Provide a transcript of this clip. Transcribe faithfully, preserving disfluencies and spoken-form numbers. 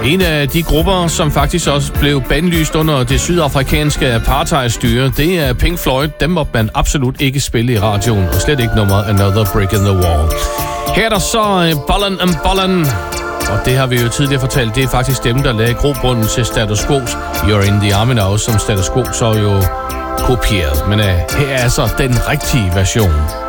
En af de grupper, som faktisk også blev bandlyst under det sydafrikanske apartheidstyre, det er Pink Floyd. Dem må man absolut ikke spille i radioen, og slet ikke nummeret Another Brick in the Wall. Her er der så Ballin' and Ballin', og det har vi jo tidligere fortalt, det er faktisk dem, der lagde grobrunden til Status Quo's You're in the Army Now, som Status Quo så jo kopieret. Men uh, her er altså den rigtige version.